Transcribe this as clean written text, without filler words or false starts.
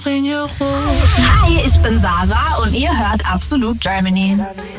Hi, ich bin Sasa und ihr hört Absolut Germany.